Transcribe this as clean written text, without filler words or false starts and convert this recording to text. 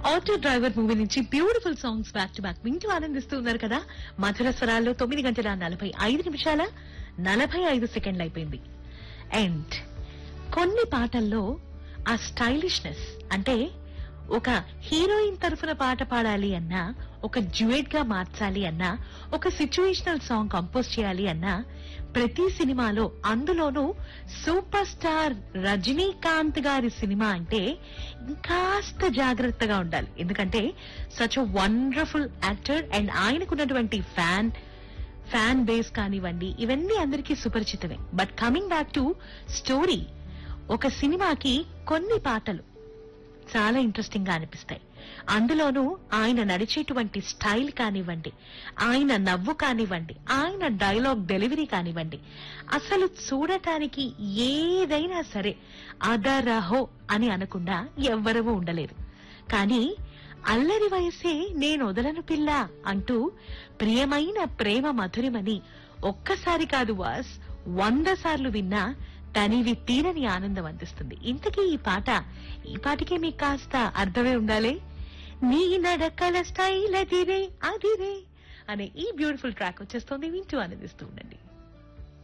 Auto driver movie నుంచి beautiful songs back to back వింటూ ఆనందిస్తూ ఉన్నారు కదా. మధుర స్వరాల్లో 9:45 అయిపోయింది. అండ్ కొన్ని పాటల్లో ఆ స్టైలిష్నెస్ అంటే ఒక హీరోయిన్ తరఫున పాట పాడాలి అన్నా, ఒక డ్యూయట్ గా మార్చాలి అన్నా, ఒక సిచ్యువేషనల్ సాంగ్ కంపోజ్ చేయాలి అన్నా ప్రతి సినిమాలో, అందులోనూ సూపర్ స్టార్ రజనీకాంత్ గారి సినిమా అంటే ఇంకాస్త జాగ్రత్తగా ఉండాలి. ఎందుకంటే such a wonderful actor and ఆయనకున్నటువంటి ఫ్యాన్ బేస్ కానివ్వండి, ఇవన్నీ అందరికీ సుపరిచితమే. But coming back to story, ఒక సినిమాకి కొన్ని పాటలు చాలా ఇంట్రెస్టింగ్ గా అనిపిస్తాయి. అందులోనూ ఆయన నడిచేటువంటి స్టైల్ కానివ్వండి, ఆయన నవ్వు కానివ్వండి, ఆయన డైలాగ్ డెలివరీ కానివ్వండి, అసలు చూడటానికి ఏదైనా సరే అదరహో అని అనకుండా ఎవ్వరూ ఉండలేరు. కానీ అల్లరి వయసే నేను వదలను పిల్ల అంటూ ప్రియమైన ప్రేమ మధురిమని ఒక్కసారి కాదు వాస్ 100 సార్లు విన్నా తనివి తీరని ఆనందం అందిస్తుంది. ఇంతకీ ఈ పాటకే మీకు కాస్త అర్థమే ఉండాలి. నీ నడకల స్టైల్ అదిరే అదిరే అనే ఈ బ్యూటిఫుల్ ట్రాక్ వచ్చేస్తుంది. వింటూ ఆనందిస్తూ ఉండండి.